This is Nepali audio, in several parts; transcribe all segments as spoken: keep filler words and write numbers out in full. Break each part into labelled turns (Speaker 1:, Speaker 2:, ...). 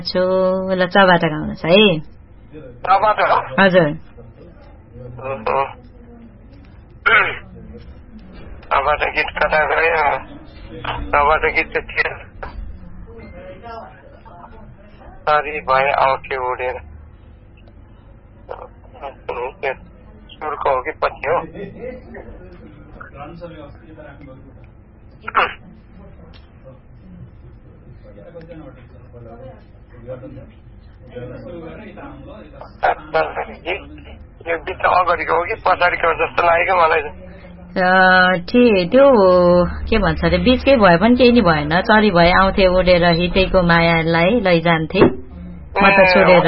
Speaker 1: छु ल चबाट गाउनुहोस् है
Speaker 2: चबाट
Speaker 1: हजुर
Speaker 2: चबाट गीत कता गयो चबाट गीत चाहिँ सरी भए आउँथ्यो उडेर सुरको हो कि पछि हो यो गीत अगाडिको हो कि पछाडिको जस्तो लागेको मलाई
Speaker 1: त्यो के भन्छ अरे बिचकै भए पनि केही नि भएन चरी भए आउँथे उडेर हिटैको मायालाई लैजान्थे म त छोडेर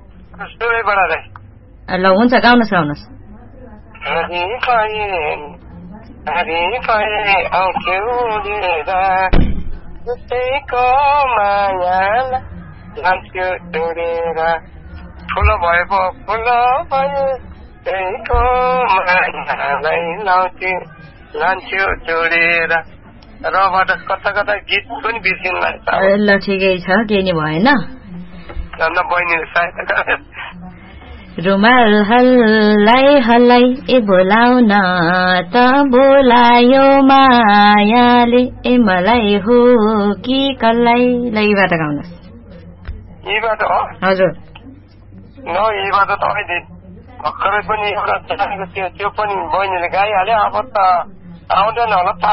Speaker 1: ल हुन्छ गाउनुहोस् गाउनुहोस्
Speaker 2: ठुलो भएको ठुलो भयो त्यहीको मायालाई लाउँथ्यो लान्थ्यो जोडेर रबाट कता कता गीत पनि बिर्सिन लाग्छ
Speaker 1: ल ठिकै छ केही नि भएन
Speaker 2: बहिनीले सहायता
Speaker 1: रुमाल हल्लाई हल्लाई ए बोलाउन त बोलायो मायाले ए मलाई हो कि कसलाई ल यीबाट गाउनुहोस्
Speaker 2: यीबाट हो
Speaker 1: हजुर
Speaker 2: न यीबाट त अहिले भर्खरै पनि एउटा चलाएको थियो त्यो पनि बहिनीले गाइहाल्यो अब त आउँदैन होला